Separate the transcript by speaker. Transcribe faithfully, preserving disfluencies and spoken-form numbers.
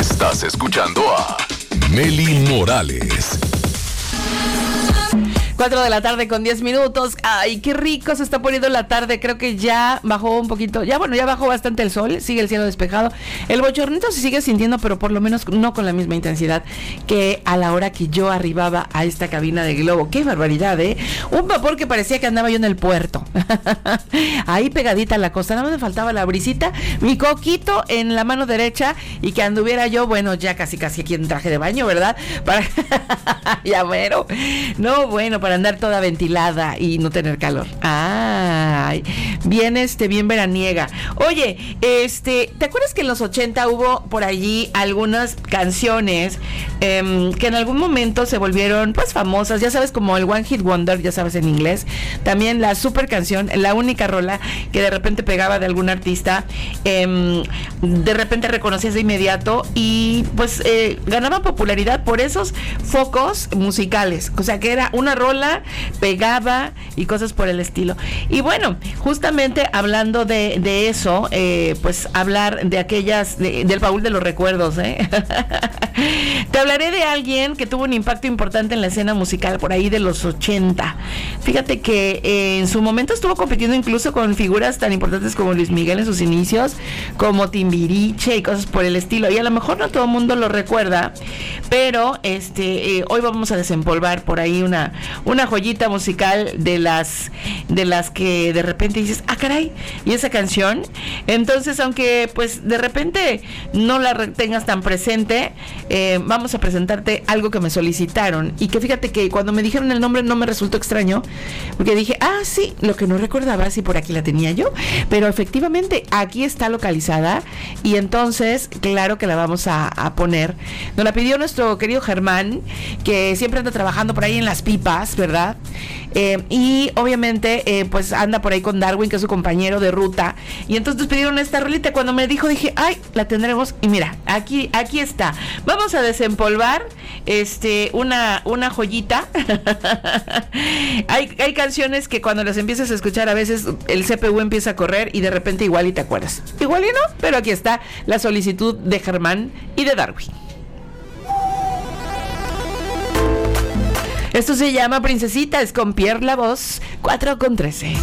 Speaker 1: Estás escuchando a Mely Morales.
Speaker 2: cuatro de la tarde con diez minutos. Ay, qué rico se está poniendo la tarde. Creo que ya bajó un poquito. Ya, bueno, ya bajó bastante el sol. Sigue el cielo despejado. El bochornito se sigue sintiendo, pero por lo menos no con la misma intensidad que a la hora que yo arribaba a esta cabina de Globo. Qué barbaridad, ¿eh? Un vapor que parecía que andaba yo en el puerto. Ahí pegadita a la costa. Nada más me faltaba la brisita, mi coquito en la mano derecha y que anduviera yo, bueno, ya casi casi aquí en traje de baño, ¿verdad? Para ya mero. No, bueno, para andar toda ventilada y no tener calor. Ay, bien este, bien veraniega. Oye, este, ¿te acuerdas que en los ochenta hubo por allí algunas canciones eh, que en algún momento se volvieron pues famosas? Ya sabes, como el One Hit Wonder, ya sabes, en inglés. También la super canción, la única rola que de repente pegaba de algún artista, eh, de repente reconocías de inmediato y pues eh, ganaba popularidad por esos focos musicales. O sea, que era una rola pegaba y cosas por el estilo. Y bueno, justamente hablando de, de eso, eh, pues hablar de aquellas, de, del baúl de los recuerdos, ¿eh? Te hablaré de alguien que tuvo un impacto importante en la escena musical por ahí de los ochenta. Fíjate que eh, en su momento estuvo compitiendo incluso con figuras tan importantes como Luis Miguel en sus inicios, como Timbiriche y cosas por el estilo. Y a lo mejor no todo el mundo lo recuerda, pero este eh, hoy vamos a desempolvar por ahí una una joyita musical de las de las que de repente dices, ah, caray, y esa canción. Entonces, aunque pues de repente no la re- tengas tan presente, eh, vamos a presentarte algo que me solicitaron y que fíjate que cuando me dijeron el nombre no me resultó extraño, porque dije, ah, sí, lo que no recordaba, sí, por aquí la tenía yo, pero efectivamente aquí está localizada y entonces, claro que la vamos a, a poner. Nos la pidió nuestro querido Germán, que siempre anda trabajando por ahí en las pipas, ¿verdad? Eh, y obviamente eh, pues anda por ahí con Darwin, que es su compañero de ruta, y entonces nos pidieron esta rolita. Cuando me dijo dije, ay, la tendremos, y mira, aquí, aquí está. Vamos a desempolvar este, una, una joyita. hay, hay canciones que cuando las empiezas a escuchar a veces el C P U empieza a correr y de repente igual y te acuerdas, igual y no, pero aquí está la solicitud de Germán y de Darwin. Esto se llama Princesita, es con Pierre La Voz, cuatro con trece.